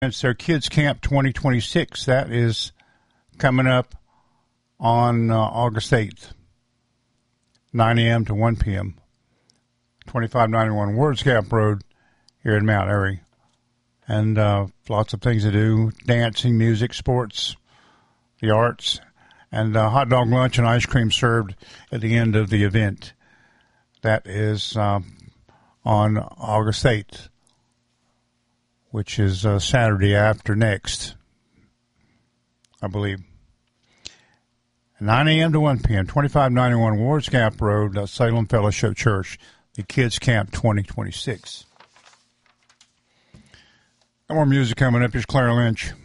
It's their Kids Camp 2026. That is coming up on August 8th, 9 a.m. to 1 p.m. 2591 Words Gap Road here in Mount Airy. And lots of things to do, dancing, music, sports, the arts, and hot dog lunch and ice cream served at the end of the event. That is on August 8th, which is Saturday after next, I believe. 9 a.m. to 1 p.m., 2591 Wards Gap Road, Salem Fellowship Church, the Kids Camp 2026. More music coming up. Here's Claire Lynch.